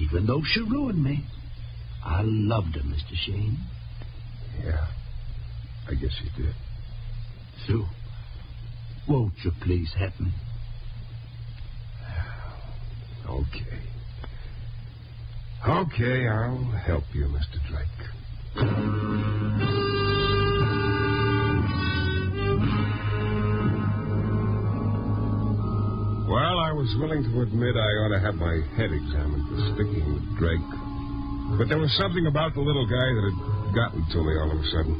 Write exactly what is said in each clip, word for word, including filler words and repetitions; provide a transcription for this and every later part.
even though she ruined me. I loved her, Mister Shane. Yeah, I guess you did. So, won't you please help me? Okay. Okay, I'll help you, Mister Drake. Well, I was willing to admit I ought to have my head examined for sticking with Drake. But there was something about the little guy that had gotten to me all of a sudden.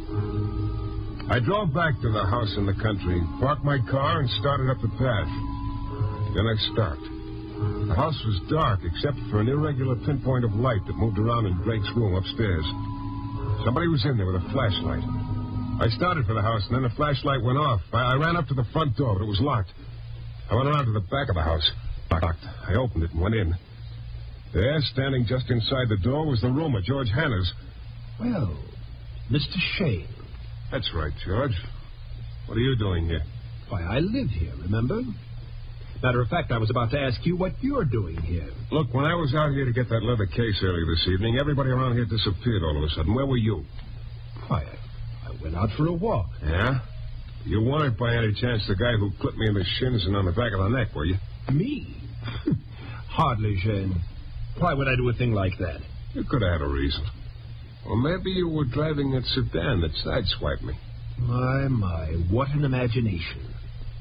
I drove back to the house in the country, parked my car, and started up the path. Then I stopped. The house was dark, except for an irregular pinpoint of light that moved around in Drake's room upstairs. Somebody was in there with a flashlight. I started for the house, and then the flashlight went off. I, I ran up to the front door, but it was locked. I went around to the back of the house. Locked. I opened it and went in. There, standing just inside the door, was the room of George Hanna's. Well, Mister Shane. That's right, George. What are you doing here? Why, I live here, remember? Matter of fact, I was about to ask you what you're doing here. Look, when I was out here to get that leather case earlier this evening, everybody around here disappeared all of a sudden. Where were you? Why, I, I went out for a walk. Yeah? You weren't by any chance the guy who clipped me in the shins and on the back of the neck, were you? Me? Hardly, Shane. Why would I do a thing like that? You could have had a reason. Or maybe you were driving that sedan that sideswiped me. My, my, what an imagination.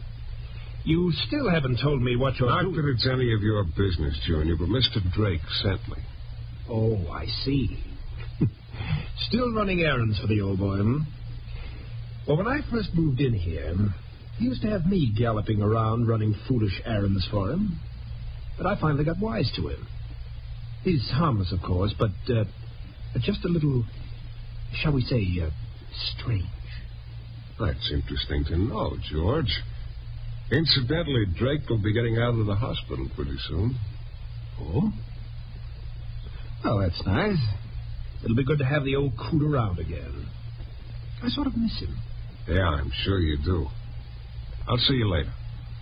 You still haven't told me what you're Not doing. Not that it's any of your business, Junior, but Mister Drake sent me. Oh, I see. Still running errands for the old boy, hmm? Well, when I first moved in here, he used to have me galloping around running foolish errands for him. But I finally got wise to him. He's harmless, of course, but uh, just a little, shall we say, uh, strange. That's interesting to know, George. Incidentally, Drake will be getting out of the hospital pretty soon. Oh? Oh, that's nice. It'll be good to have the old coot around again. I sort of miss him. Yeah, I'm sure you do. I'll see you later.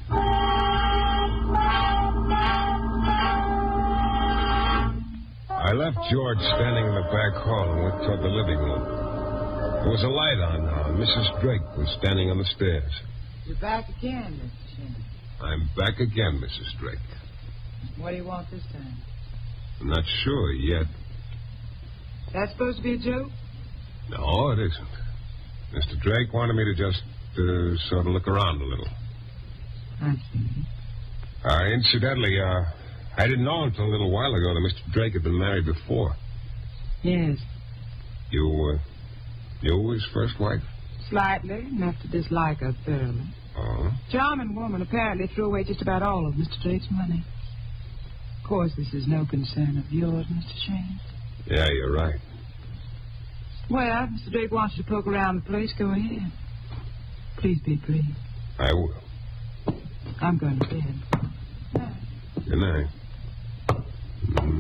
I left George standing in the back hall and went toward the living room. There was a light on now, and Missus Drake was standing on the stairs. You're back again, Mister Shane. I'm back again, Missus Drake. What do you want this time? I'm not sure yet. That's supposed to be a joke? No, it isn't. Mister Drake wanted me to just uh, sort of look around a little. I see. Uh, incidentally, uh, I didn't know until a little while ago that Mister Drake had been married before. Yes. You, uh, you were his first wife? Slightly, enough to dislike her thoroughly. Oh? Charming woman, apparently threw away just about all of Mister Drake's money. Of course, this is no concern of yours, Mister Shane. Yeah, you're right. Well, if Mister Drake wants you to poke around the place, go ahead. Please be brief. I will. I'm going to bed. Good night. Mm.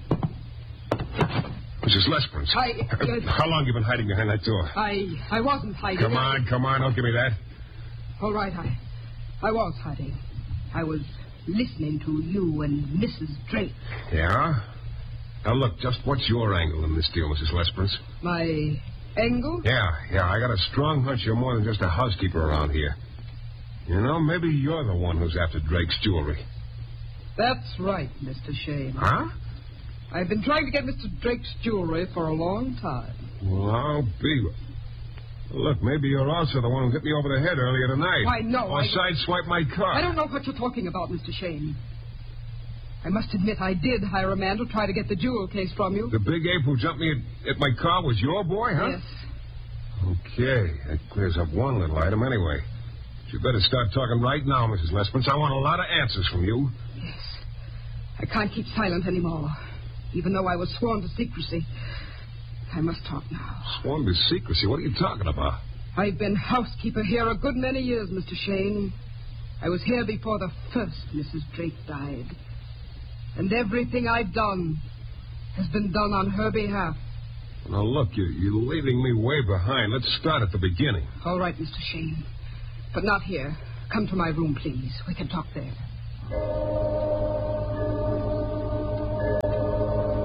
Missus Lesperance. I... Uh, How long have you been hiding behind that door? I... I wasn't hiding. Come on, come on. Don't give me that. All right, I... I was hiding. I was listening to you and Missus Drake. Yeah? Now, look, just what's your angle in this deal, Missus Lesperance? My angle? Yeah, yeah. I got a strong hunch you're more than just a housekeeper around here. You know, maybe you're the one who's after Drake's jewelry. That's right, Mister Shane. Huh? I've been trying to get Mister Drake's jewelry for a long time. Well, I'll be... Look, maybe you're also the one who hit me over the head earlier tonight. Why, no, Or I... sideswiped my car. I don't know what you're talking about, Mister Shane. I must admit I did hire a man to try to get the jewel case from you. The big ape who jumped me at, at my car was your boy, huh? Yes. Okay, that clears up one little item anyway. But you better start talking right now, Missus Lesperance. I want a lot of answers from you. Yes. I can't keep silent anymore. Even though I was sworn to secrecy, I must talk now. Sworn to secrecy? What are you talking about? I've been housekeeper here a good many years, Mister Shane. I was here before the first Missus Drake died. And everything I've done has been done on her behalf. Now, look, you're, you're leaving me way behind. Let's start at the beginning. All right, Mister Shane. But not here. Come to my room, please. We can talk there.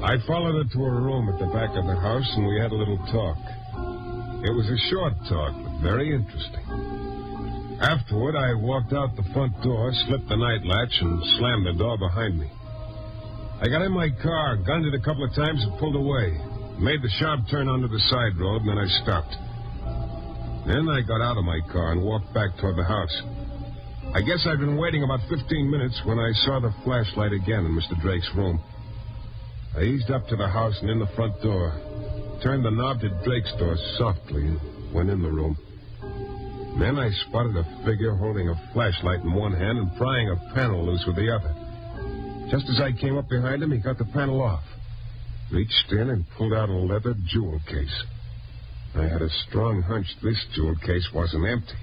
I followed her to her room at the back of the house, and we had a little talk. It was a short talk, but very interesting. Afterward, I walked out the front door, slipped the night latch, and slammed the door behind me. I got in my car, gunned it a couple of times, and pulled away. Made the sharp turn onto the side road, and then I stopped. Then I got out of my car and walked back toward the house. I guess I'd been waiting about fifteen minutes when I saw the flashlight again in Mister Drake's room. I eased up to the house and in the front door, turned the knob to Drake's door softly, and went in the room. Then I spotted a figure holding a flashlight in one hand and prying a panel loose with the other. Just as I came up behind him, he got the panel off, reached in and pulled out a leather jewel case. I had a strong hunch this jewel case wasn't empty.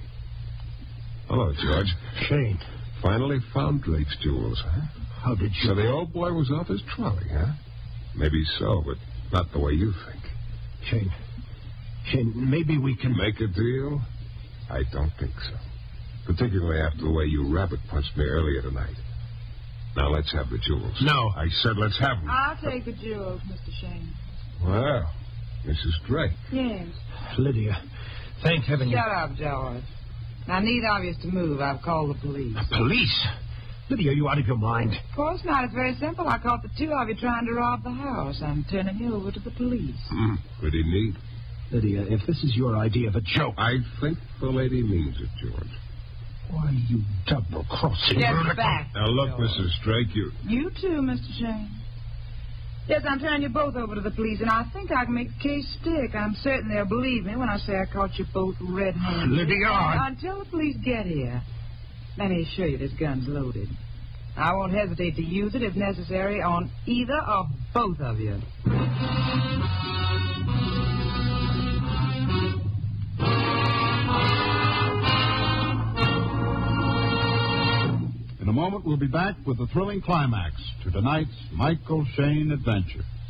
Hello, George. Shane. Finally found Drake's jewels, huh? How did you... So the old boy was off his trolley, huh? Maybe so, but not the way you think. Shane. Shane, maybe we can... Make a deal? I don't think so. Particularly after the way you rabbit punched me earlier tonight. Now let's have the jewels. No. I said let's have them. I'll take the jewels, Mister Shane. Well, Missus Drake. Yes. Lydia, thank heaven you... Shut up, George. Now, neither of you is to move. I've called the police. The police? Lydia, are you out of your mind? Of course not. It's very simple. I caught the two of you trying to rob the house. I'm turning you over to the police. Mm, pretty neat. Lydia, if this is your idea of a joke... I think the lady means it, George. Why, you double-crossing... Get back. Now, look, George. Missus Drake, you... You too, Mister Shane. Yes, I'm turning you both over to the police, and I think I can make the case stick. I'm certain they'll believe me when I say I caught you both red-handed. Lydia, I... Until the police get here, let me assure you this gun's loaded. I won't hesitate to use it if necessary on either or both of you. In a moment, we'll be back with the thrilling climax to tonight's Michael Shayne adventure.